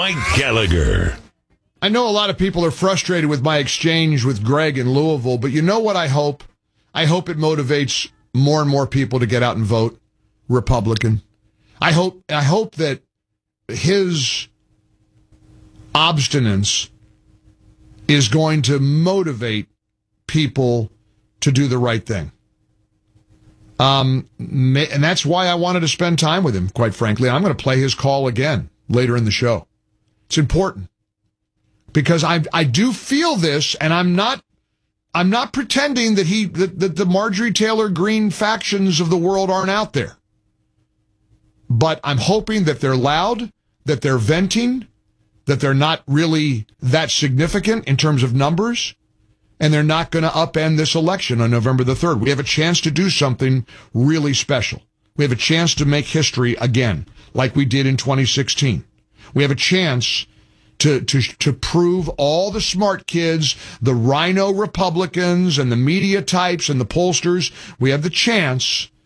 Mike Gallagher. I know a lot of people are frustrated with my exchange with Greg in Louisville, but you know what I hope? I hope it motivates more and more people to get out and vote Republican. I hope that his obstinance is going to motivate people to do the right thing. And that's why I wanted to spend time with him, quite frankly. I'm going to play his call again later in the show. It's important because I do feel this, and I'm not pretending that that the Marjorie Taylor Greene factions of the world aren't out there. But I'm hoping that they're loud, that they're venting, that they're not really that significant in terms of numbers, and they're not going to upend this election on November the 3rd. We have a chance to do something really special. We have a chance to make history again, like we did in 2016. We have a chance to prove all the smart kids, the rhino Republicans and the media types and the pollsters, we have the chance